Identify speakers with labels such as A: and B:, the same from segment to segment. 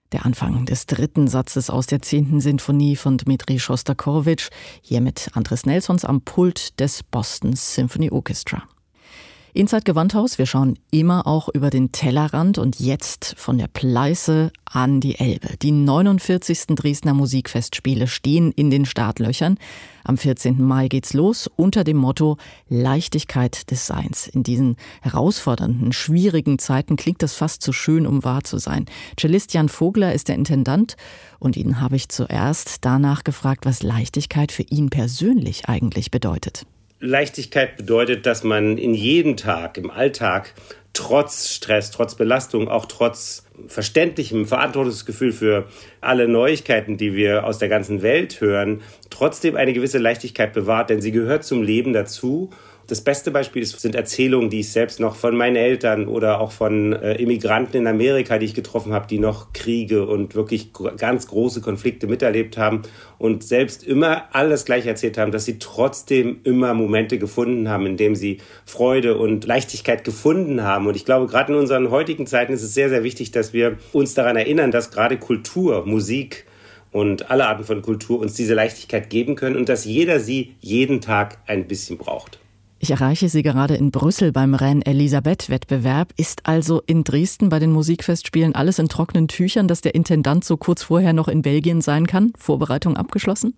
A: Der Anfang des dritten Satzes aus der 10. Sinfonie von Dmitri Schostakowitsch, hier mit Andres Nelsons am Pult des Boston Symphony Orchestra. Inside Gewandhaus, wir schauen immer auch über den Tellerrand und jetzt von der Pleiße an die Elbe. Die 49. Dresdner Musikfestspiele stehen in den Startlöchern. Am 14. Mai geht's los unter dem Motto Leichtigkeit des Seins. In diesen herausfordernden, schwierigen Zeiten klingt das fast zu schön, um wahr zu sein. Cellist Jan Vogler ist der Intendant und ihn habe ich zuerst danach gefragt, was Leichtigkeit für ihn persönlich eigentlich bedeutet.
B: Leichtigkeit bedeutet, dass man in jedem Tag, im Alltag, trotz Stress, trotz Belastung, auch trotz verständlichem Verantwortungsgefühl für alle Neuigkeiten, die wir aus der ganzen Welt hören, trotzdem eine gewisse Leichtigkeit bewahrt, denn sie gehört zum Leben dazu. Das beste Beispiel sind Erzählungen, die ich selbst noch von meinen Eltern oder auch von Immigranten in Amerika, die ich getroffen habe, die noch Kriege und wirklich ganz große Konflikte miterlebt haben und selbst immer alles gleich erzählt haben, dass sie trotzdem immer Momente gefunden haben, in denen sie Freude und Leichtigkeit gefunden haben. Und ich glaube, gerade in unseren heutigen Zeiten ist es sehr, sehr wichtig, dass wir uns daran erinnern, dass gerade Kultur, Musik und alle Arten von Kultur uns diese Leichtigkeit geben können und dass jeder sie jeden Tag ein bisschen braucht.
A: Ich erreiche Sie gerade in Brüssel beim Reine-Elisabeth-Wettbewerb. Ist also in Dresden bei den Musikfestspielen alles in trockenen Tüchern, dass der Intendant so kurz vorher noch in Belgien sein kann? Vorbereitung abgeschlossen?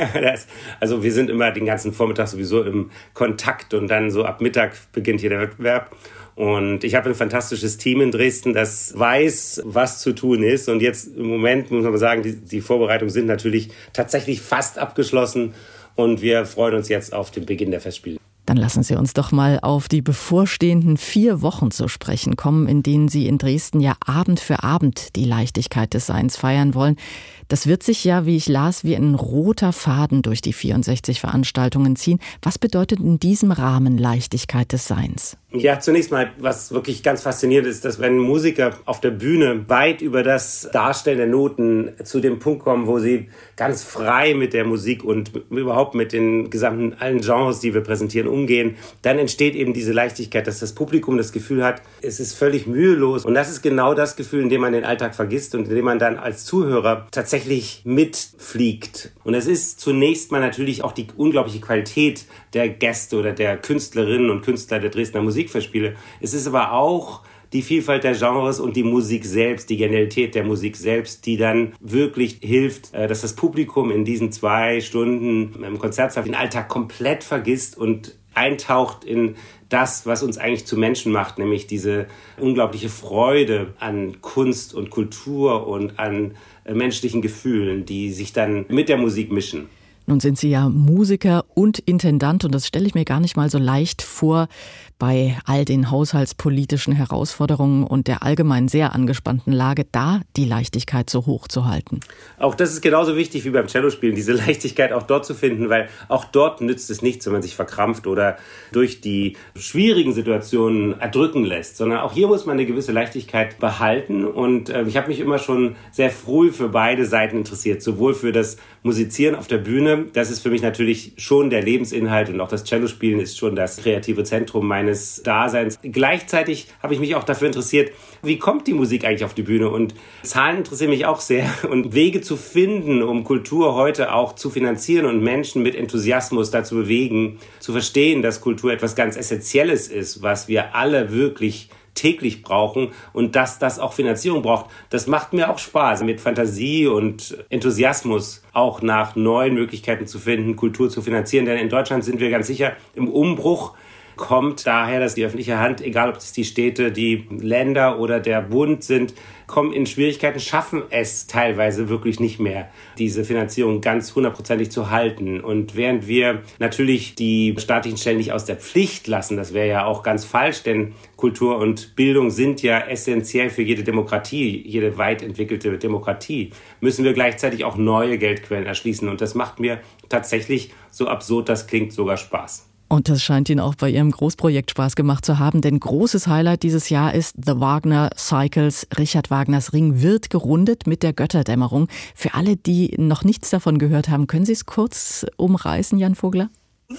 B: Also wir sind immer den ganzen Vormittag sowieso im Kontakt und dann so ab Mittag beginnt hier der Wettbewerb. Und ich habe ein fantastisches Team in Dresden, das weiß, was zu tun ist. Und jetzt im Moment muss man sagen, die Vorbereitungen sind natürlich tatsächlich fast abgeschlossen. Und wir freuen uns jetzt auf den Beginn der Festspiele.
A: Dann lassen Sie uns doch mal auf die bevorstehenden 4 Wochen zu sprechen kommen, in denen Sie in Dresden ja Abend für Abend die Leichtigkeit des Seins feiern wollen. Das wird sich ja, wie ich las, wie ein roter Faden durch die 64 Veranstaltungen ziehen. Was bedeutet in diesem Rahmen Leichtigkeit des Seins?
B: Ja, zunächst mal, was wirklich ganz faszinierend ist, dass wenn Musiker auf der Bühne weit über das Darstellen der Noten zu dem Punkt kommen, wo sie ganz frei mit der Musik und überhaupt mit den gesamten allen Genres, die wir präsentieren, umgehen, dann entsteht eben diese Leichtigkeit, dass das Publikum das Gefühl hat, es ist völlig mühelos. Und das ist genau das Gefühl, in dem man den Alltag vergisst und in dem man dann als Zuhörer tatsächlich mitfliegt. Und es ist zunächst mal natürlich auch die unglaubliche Qualität der Gäste oder der Künstlerinnen und Künstler der Dresdner Musikfestspiele. Es ist aber auch die Vielfalt der Genres und die Musik selbst, die Genialität der Musik selbst, die dann wirklich hilft, dass das Publikum in diesen 2 Stunden im Konzertsaal den Alltag komplett vergisst und eintaucht in das, was uns eigentlich zu Menschen macht, nämlich diese unglaubliche Freude an Kunst und Kultur und an menschlichen Gefühlen, die sich dann mit der Musik mischen.
A: Nun sind Sie ja Musiker und Intendant und das stelle ich mir gar nicht mal so leicht vor, bei all den haushaltspolitischen Herausforderungen und der allgemein sehr angespannten Lage, da die Leichtigkeit so hoch zu halten.
B: Auch das ist genauso wichtig wie beim Cellospielen, diese Leichtigkeit auch dort zu finden, weil auch dort nützt es nichts, wenn man sich verkrampft oder durch die schwierigen Situationen erdrücken lässt, sondern auch hier muss man eine gewisse Leichtigkeit behalten und ich habe mich immer schon sehr früh für beide Seiten interessiert, sowohl für das Musizieren auf der Bühne, das ist für mich natürlich schon der Lebensinhalt und auch das Cellospielen ist schon das kreative Zentrum meines Daseins. Gleichzeitig habe ich mich auch dafür interessiert, wie kommt die Musik eigentlich auf die Bühne? Und Zahlen interessieren mich auch sehr. Und Wege zu finden, um Kultur heute auch zu finanzieren und Menschen mit Enthusiasmus dazu bewegen, zu verstehen, dass Kultur etwas ganz Essentielles ist, was wir alle wirklich täglich brauchen und dass das auch Finanzierung braucht, das macht mir auch Spaß, mit Fantasie und Enthusiasmus auch nach neuen Möglichkeiten zu finden, Kultur zu finanzieren. Denn in Deutschland sind wir ganz sicher im Umbruch. Kommt daher, dass die öffentliche Hand, egal ob es die Städte, die Länder oder der Bund sind, kommen in Schwierigkeiten, schaffen es teilweise wirklich nicht mehr, diese Finanzierung ganz 100%ig zu halten. Und während wir natürlich die staatlichen Stellen nicht aus der Pflicht lassen, das wäre ja auch ganz falsch, denn Kultur und Bildung sind ja essentiell für jede Demokratie, jede weit entwickelte Demokratie, müssen wir gleichzeitig auch neue Geldquellen erschließen. Und das macht mir tatsächlich, so absurd das klingt, sogar Spaß.
A: Und das scheint Ihnen auch bei Ihrem Großprojekt Spaß gemacht zu haben, denn großes Highlight dieses Jahr ist The Wagner Cycles. Richard Wagners Ring wird gerundet mit der Götterdämmerung. Für alle, die noch nichts davon gehört haben, können Sie es kurz umreißen, Jan Vogler?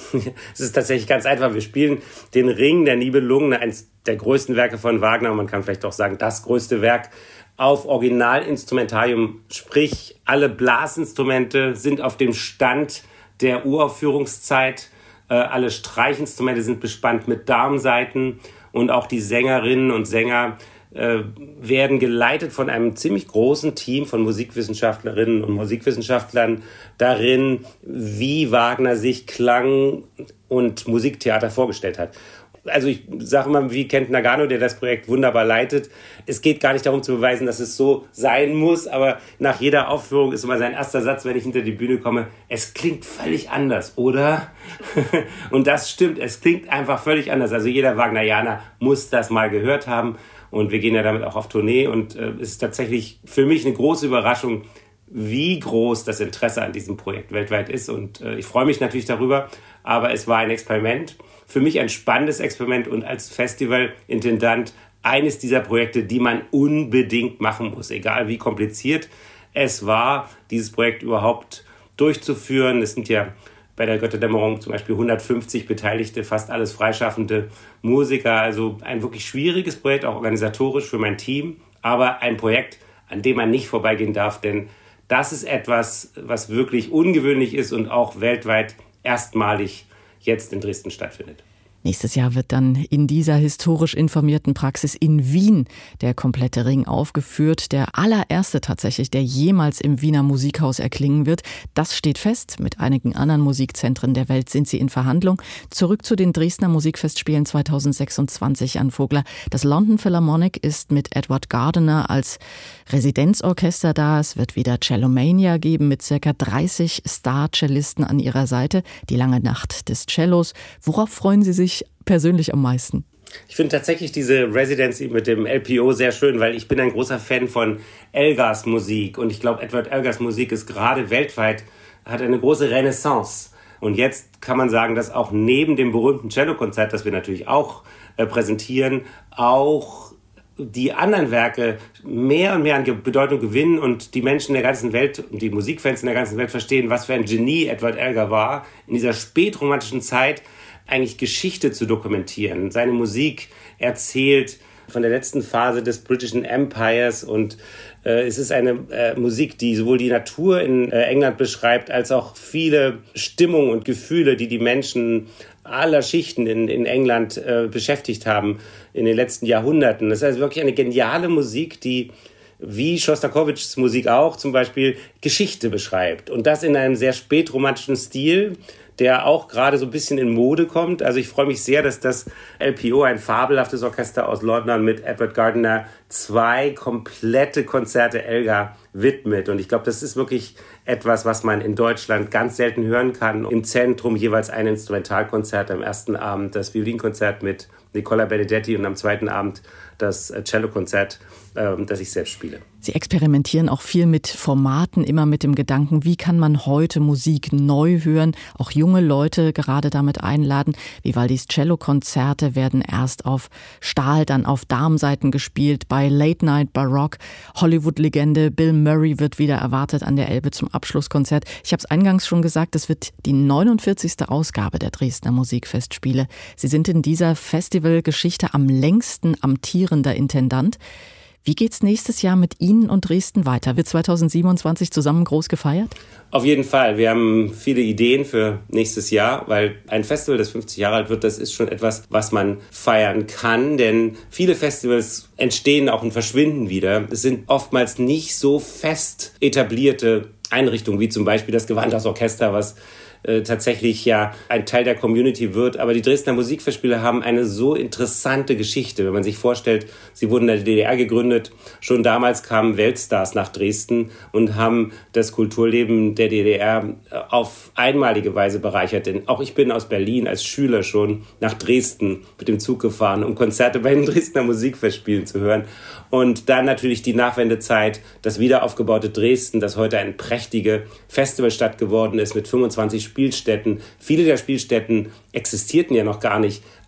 B: Es ist tatsächlich ganz einfach. Wir spielen den Ring der Nibelungen, eines der größten Werke von Wagner. Und man kann vielleicht auch sagen, das größte Werk auf Originalinstrumentarium, sprich alle Blasinstrumente sind auf dem Stand der Uraufführungszeit, alle Streichinstrumente sind bespannt mit Darmsaiten und auch die Sängerinnen und Sänger werden geleitet von einem ziemlich großen Team von Musikwissenschaftlerinnen und Musikwissenschaftlern darin, wie Wagner sich Klang und Musiktheater vorgestellt hat. Also ich sage mal, wie Kent Nagano, der das Projekt wunderbar leitet, es geht gar nicht darum zu beweisen, dass es so sein muss, aber nach jeder Aufführung ist immer sein erster Satz, wenn ich hinter die Bühne komme, es klingt völlig anders, oder? Und das stimmt, es klingt einfach völlig anders. Also jeder Wagnerianer muss das mal gehört haben. Und wir gehen ja damit auch auf Tournee und es ist tatsächlich für mich eine große Überraschung, wie groß das Interesse an diesem Projekt weltweit ist. Und ich freue mich natürlich darüber, aber es war ein Experiment, für mich ein spannendes Experiment und als Festivalintendant eines dieser Projekte, die man unbedingt machen muss, egal wie kompliziert es war, dieses Projekt überhaupt durchzuführen. Es sind ja bei der Götterdämmerung zum Beispiel 150 Beteiligte, fast alles freischaffende Musiker. Also ein wirklich schwieriges Projekt, auch organisatorisch für mein Team. Aber ein Projekt, an dem man nicht vorbeigehen darf, denn das ist etwas, was wirklich ungewöhnlich ist und auch weltweit erstmalig jetzt in Dresden stattfindet.
A: Nächstes Jahr wird dann in dieser historisch informierten Praxis in Wien der komplette Ring aufgeführt. Der allererste tatsächlich, der jemals im Wiener Musikhaus erklingen wird. Das steht fest. Mit einigen anderen Musikzentren der Welt sind sie in Verhandlung. Zurück zu den Dresdner Musikfestspielen 2026 an Vogler. Das London Philharmonic ist mit Edward Gardiner als Residenzorchester da. Es wird wieder Cellomania geben mit ca. 30 Star-Cellisten an ihrer Seite. Die lange Nacht des Cellos. Worauf freuen Sie sich persönlich am meisten?
B: Ich finde tatsächlich diese Residency mit dem LPO sehr schön, weil ich bin ein großer Fan von Elgars Musik und ich glaube, Edward Elgars Musik ist gerade weltweit, hat eine große Renaissance. Und jetzt kann man sagen, dass auch neben dem berühmten Cellokonzert, das wir natürlich auch präsentieren, auch die anderen Werke mehr und mehr an Bedeutung gewinnen und die Menschen der ganzen Welt und die Musikfans in der ganzen Welt verstehen, was für ein Genie Edward Elgar war, in dieser spätromantischen Zeit eigentlich Geschichte zu dokumentieren. Seine Musik erzählt von der letzten Phase des Britischen Empires und es ist eine Musik, die sowohl die Natur in England beschreibt, als auch viele Stimmungen und Gefühle, die die Menschen aller Schichten in England beschäftigt haben in den letzten Jahrhunderten. Das ist also wirklich eine geniale Musik, die wie Schostakowitschs Musik auch zum Beispiel Geschichte beschreibt. Und das in einem sehr spätromantischen Stil, der auch gerade so ein bisschen in Mode kommt. Also ich freue mich sehr, dass das LPO, ein fabelhaftes Orchester aus London mit Edward Gardiner, 2 komplette Konzerte Elgar widmet. Und ich glaube, das ist wirklich etwas, was man in Deutschland ganz selten hören kann. Im Zentrum jeweils ein Instrumentalkonzert, am ersten Abend das Violinkonzert mit Nicola Benedetti und am zweiten Abend das Cellokonzert, das ich selbst spiele.
A: Sie experimentieren auch viel mit Formaten, immer mit dem Gedanken, wie kann man heute Musik neu hören, auch junge Leute gerade damit einladen. Vivaldis Cellokonzerte werden erst auf Stahl, dann auf Darmsaiten gespielt, bei Late Night Baroque. Hollywood-Legende Bill Murray wird wieder erwartet an der Elbe zum Abschlusskonzert. Ich habe es eingangs schon gesagt, es wird die 49. Ausgabe der Dresdner Musikfestspiele. Sie sind in dieser Festivalgeschichte am längsten amtierender Intendant. Wie geht's nächstes Jahr mit Ihnen und Dresden weiter? Wird 2027 zusammen groß gefeiert?
B: Auf jeden Fall. Wir haben viele Ideen für nächstes Jahr, weil ein Festival, das 50 Jahre alt wird, das ist schon etwas, was man feiern kann. Denn viele Festivals entstehen auch und verschwinden wieder. Es sind oftmals nicht so fest etablierte Einrichtungen, wie zum Beispiel das Gewandhausorchester, was tatsächlich ja ein Teil der Community wird. Aber die Dresdner Musikfestspiele haben eine so interessante Geschichte. Wenn man sich vorstellt, sie wurden in der DDR gegründet. Schon damals kamen Weltstars nach Dresden und haben das Kulturleben der DDR auf einmalige Weise bereichert. Denn auch ich bin aus Berlin als Schüler schon nach Dresden mit dem Zug gefahren, um Konzerte bei den Dresdner Musikfestspielen zu hören. Und dann natürlich die Nachwendezeit, das wiederaufgebaute Dresden, das heute eine prächtige Festivalstadt geworden ist mit 25 Spielstätten. Viele der Spielstätten existierten ja noch gar nicht,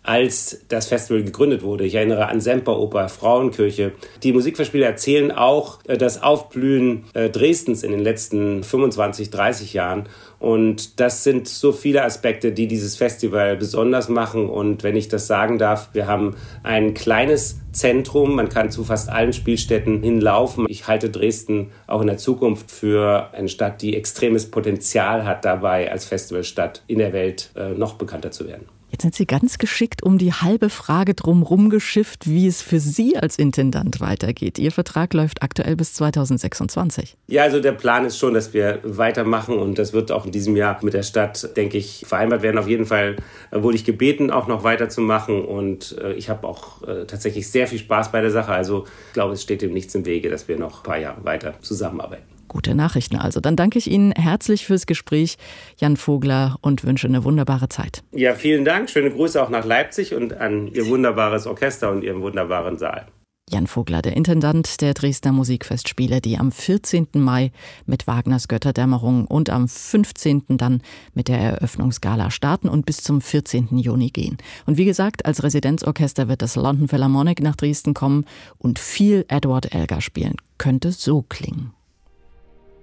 B: als das Festival gegründet wurde. Ich erinnere an Semperoper, Frauenkirche. Die Musikfestspiele erzählen auch das Aufblühen Dresdens in den letzten 25, 30 Jahren. Und das sind so viele Aspekte, die dieses Festival besonders machen. Und wenn ich das sagen darf, wir haben ein kleines Zentrum. Man kann zu fast allen Spielstätten hinlaufen. Ich halte Dresden auch in der Zukunft für eine Stadt, die extremes Potenzial hat, dabei als Festivalstadt in der Welt noch bekannter zu werden.
A: Jetzt sind Sie ganz geschickt um die halbe Frage drumherum geschifft, wie es für Sie als Intendant weitergeht. Ihr Vertrag läuft aktuell bis 2026.
B: Ja, also der Plan ist schon, dass wir weitermachen und das wird auch in diesem Jahr mit der Stadt, denke ich, vereinbart werden. Auf jeden Fall wurde ich gebeten, auch noch weiterzumachen und ich habe auch tatsächlich sehr viel Spaß bei der Sache. Also ich glaube, es steht dem nichts im Wege, dass wir noch ein paar Jahre weiter zusammenarbeiten.
A: Gute Nachrichten also. Dann danke ich Ihnen herzlich fürs Gespräch, Jan Vogler, und wünsche eine wunderbare Zeit.
B: Ja, vielen Dank. Schöne Grüße auch nach Leipzig und an Ihr wunderbares Orchester und Ihren wunderbaren Saal.
A: Jan Vogler, der Intendant der Dresdner Musikfestspiele, die am 14. Mai mit Wagners Götterdämmerung und am 15. dann mit der Eröffnungsgala starten und bis zum 14. Juni gehen. Und wie gesagt, als Residenzorchester wird das London Philharmonic nach Dresden kommen und viel Edward Elgar spielen. Könnte so klingen.